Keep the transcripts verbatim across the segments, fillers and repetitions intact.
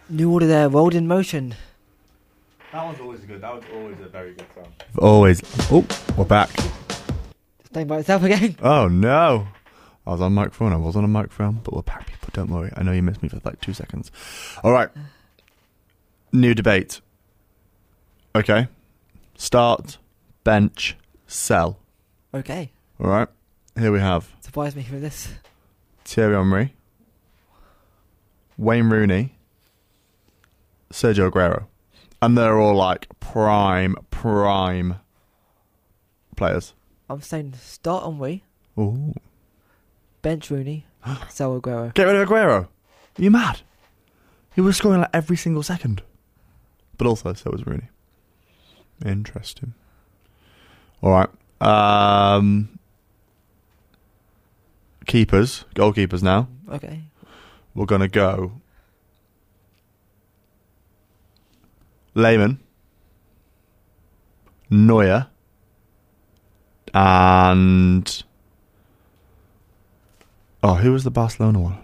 New order there, world in motion. That one's always good. That was always a very good sound. Always. Oh, we're back. It's playing by itself again. Oh, no. I was on microphone. I was on a microphone, but we're back, people. Don't worry. I know you missed me for like two seconds. All right. New debate. Okay. Start, bench, sell. Okay. All right. Here we have Surprise me with this. Thierry Henry, Wayne Rooney, Sergio Aguero. And they're all like prime, prime players. I'm saying start on we, Ooh. bench Rooney, sell Aguero. Get rid of Aguero. Are you mad? He was scoring like every single second. But also, so was Rooney. Interesting. All right. Um, keepers, goalkeepers now. Okay. We're going to go Lehmann, Neuer, and... Oh, who was the Barcelona one?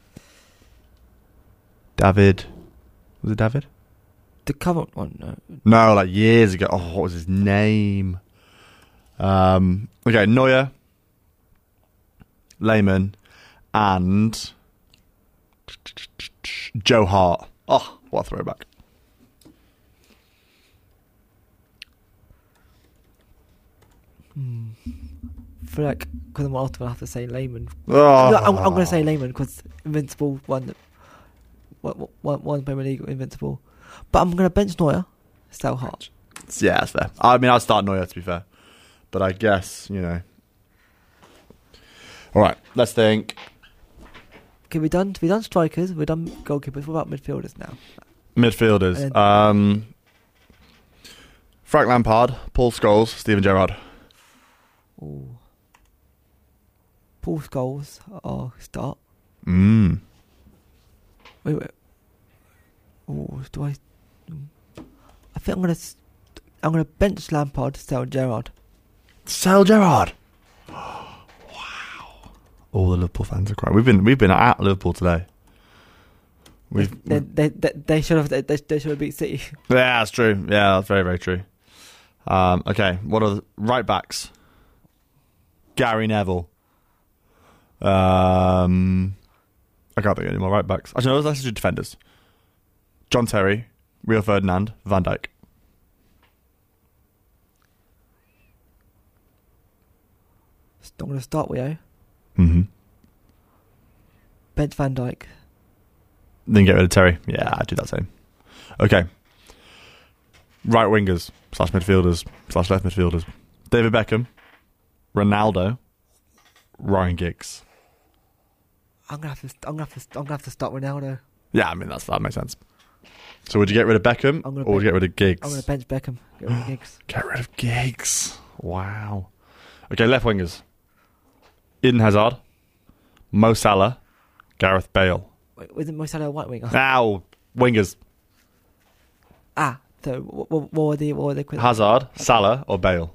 David. Was it David? The current one, no. No, like years ago. Oh, what was his name? Um, okay, Neuer, Lehmann, and Joe Hart. Oh, what a throwback. Hmm. I feel like, because I'm ultimately have to say Lehmann. Oh. No, I'm, I'm going to say Lehmann because Invincible won, won, won, won Premier League Invincible. But I'm going to bench Neuer, sell Hart. Yeah, that's fair. I mean, I'd start Neuer, to be fair. But I guess, you know. All right, let's think. Okay, we done. We done strikers. We done goalkeepers. What about midfielders now? Midfielders. And then- Um, Frank Lampard, Paul Scholes, Steven Gerrard. Ooh. Paul Scholes. Oh, start. Mm. Wait, wait. Oh, do I? I think I'm gonna. I'm gonna bench Lampard, sell Gerrard. Sell Gerrard. Wow. All the Liverpool fans are crying. We've been we've been at Liverpool today. We've They they they, they should have they, they should have beat City. Yeah, that's true. Yeah, that's very very true. Um, okay, what are the right backs? Gary Neville. Um, I can't think of any more right backs. Actually, no, let's do defenders. John Terry, Rio Ferdinand, Van Dijk. I'm gonna start with you. Mm-hmm. Bench Van Dijk. Then get rid of Terry. Yeah, I'd do that same. Okay. Right wingers slash midfielders slash left midfielders. David Beckham, Ronaldo, Ryan Giggs. I'm gonna have to. I'm gonna have to. I'm gonna have to start Ronaldo. Yeah, I mean that's that makes sense. So would you get rid of Beckham I'm or gonna would you get rid of Giggs? I'm gonna bench Beckham. Get rid of Giggs. Get rid of Giggs. Wow. Okay, left wingers. Eden Hazard, Mo Salah, Gareth Bale. Wait, wasn't Mo Salah a white winger? Ow, wingers. Ah, so what, what, what were the what were the quick? Hazard, Salah, or Bale.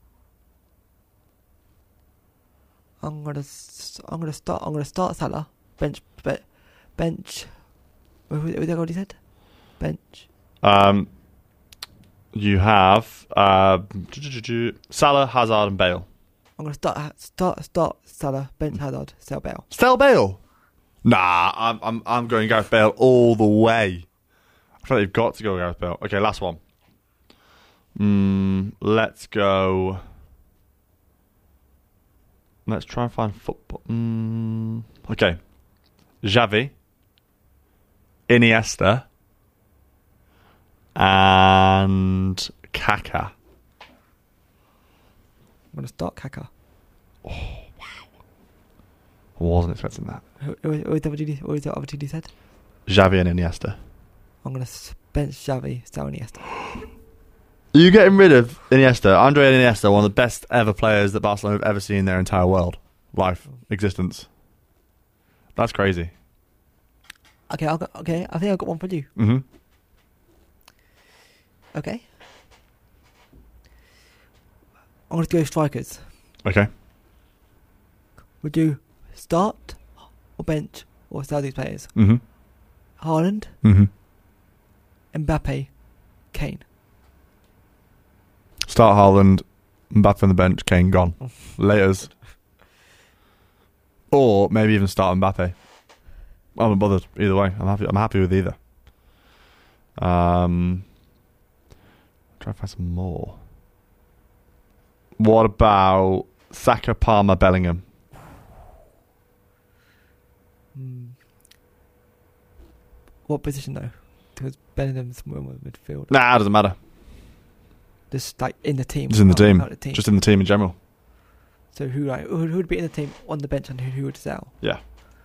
I'm gonna. s- I'm gonna start. I'm gonna start Salah. Bench. Be, bench. What was that already said? Bench. Um, you have uh, Salah, Hazard, and Bale. I'm gonna start. Start. Start Salah. Bench Hazard. Sell Bale. Still Bale? Nah, I'm I'm I'm going Gareth Bale all the way. I feel like you've got to go Gareth Bale. Okay, last one. Mm, let's go. Let's try and find football. Mm, okay, Xavi, Iniesta, and Kaká. I'm gonna start Kaká. I wasn't expecting that. Who, who, who was the other two? What was the other two you said? Xavi and Iniesta. I'm gonna s- bench Xavi. Sell Iniesta. Are you getting rid of Iniesta? Andre Iniesta, one of the best ever players that Barcelona have ever seen in their entire world, life, existence. That's crazy. Okay. I'll go, okay. I think I've got one for you. Mm-hmm. Okay. I'm gonna go strikers. Okay. Would you start or bench or sell these players? Mm-hmm. Haaland, Mm-hmm. Mbappe, Kane. Start Haaland, Mbappe on the bench, Kane gone. Laters. Or maybe even start Mbappe. I'm not bothered either way. I'm happy. I'm happy with either. Um, try to find some more. What about Saka, Palmer, Bellingham? Mm. What position though? Because Bellingham's more in midfield. Nah, it doesn't matter. Just like in the team. Just in the not- team. not the team. Just in the team in general. So who like who who would be in the team on the bench and who, who would sell? Yeah.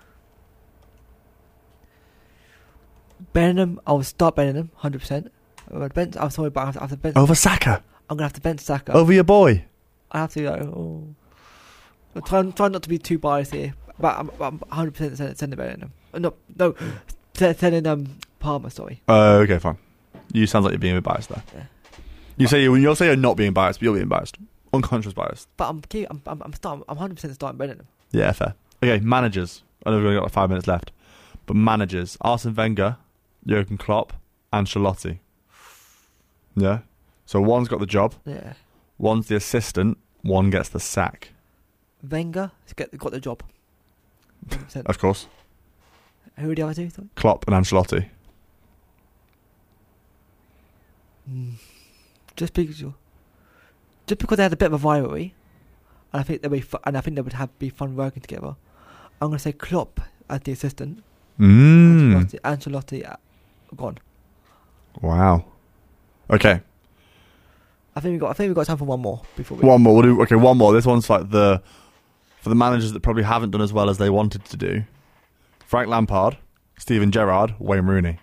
Bellingham, I will start Bellingham, one hundred percent. Bench, I'm sorry, but I have to, I have to bench. Over Saka. I'm gonna have to bench Saka. Over your boy. I have to go. Oh. I'm trying, trying not to be too biased here, but I'm, I'm one hundred percent sending, sending Bellingham. Uh, No, no, se- sending um Palmer. Sorry. Oh, okay, fine. You sounds like you're being a bit biased there. Yeah. You say you you'll say you're not being biased, but you're being biased. Unconscious biased. But I'm keep, I'm I'm I'm starting. I'm one hundred percent starting Bellingham. Yeah, fair. Okay, managers. I know we've only got like five minutes left, but managers: Arsene Wenger, Jurgen Klopp, Ancelotti. Yeah. So one's got the job, Yeah. one's the assistant, one gets the sack. Wenger has get got the job. one hundred percent. Of course, Who are the other two? Sorry? Klopp and Ancelotti. Mm. Just because you, just because they had a bit of a rivalry, and I think they be fu- and I think they would have be fun working together. I'm gonna say Klopp as the assistant. Mm. Ancelotti, Ancelotti uh, gone. Wow. Okay, I think we got. I think we got time for one more before we. one more. We'll do. Okay, one more. This one's like the for the managers that probably haven't done as well as they wanted to do. Frank Lampard, Steven Gerrard, Wayne Rooney.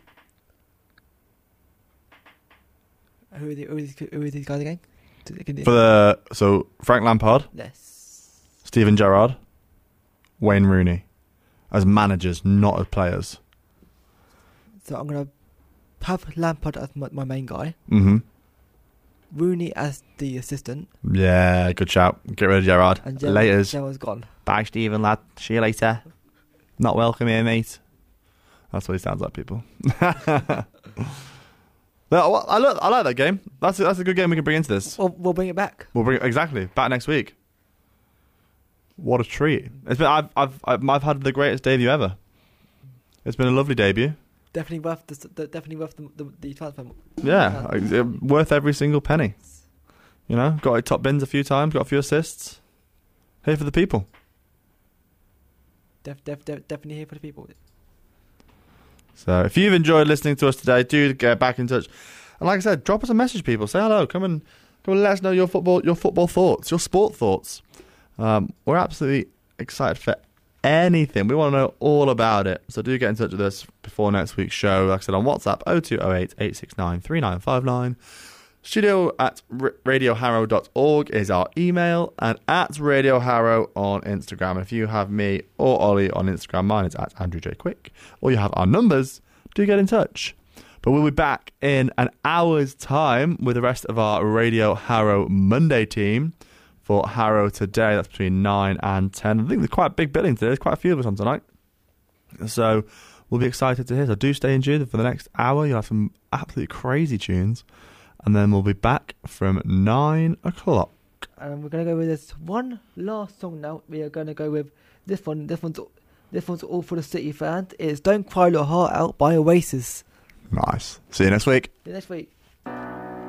Who are, the, who, are these, who are these guys again? For the so Frank Lampard, Yes. Steven Gerrard, Wayne Rooney, as managers, not as players. So I'm gonna have Lampard as my, my main guy. Mm-hmm. Rooney as the assistant. Yeah, good shout. Get rid of Gerrard. And Gerrard, Laters. Gerrard's gone. Bye, Stephen, lad. See you later. Not welcome here, mate. That's what he sounds like, people. No, well, I, look, I like that game. That's a, that's a good game we can bring into this. We'll, we'll bring it back. We'll bring it exactly back next week. What a treat! It's been I've I've I've, I've had the greatest debut ever. It's been a lovely debut. Definitely worth the, the definitely worth the the, the transfer. Yeah, uh, worth every single penny. You know, got top bins a few times, got a few assists. Here for the people. Def, def, def, definitely here for the people. So if you've enjoyed listening to us today, do get back in touch. And like I said, drop us a message, people. Say hello. Come and come and let us know your football, your football thoughts, your sport thoughts. Um, we're absolutely excited for anything. We want to know all about it. So do get in touch with us before next week's show. Like I said, on WhatsApp, oh two oh eight, eight six nine, three nine five nine. Studio at radio harrow dot org is our email, and at Radio Harrow on Instagram. And if you have me or Ollie on Instagram, mine is at Andrew J. Quick, or you have our numbers, do get in touch. But we'll be back in an hour's time with the rest of our Radio Harrow Monday team for Harrow Today. That's between nine and ten. I think there's quite a big billing today. There's quite a few of us on tonight. So we'll be excited to hear. So do stay in tune for the next hour. You'll have some absolutely crazy tunes. And then we'll be back from nine o'clock. And we're gonna go with this one last song now. We are gonna go with this one. This one's this one's all for the City fans. It's "Don't Cry Your Heart Out" by Oasis. Nice. See you next week. See you next week.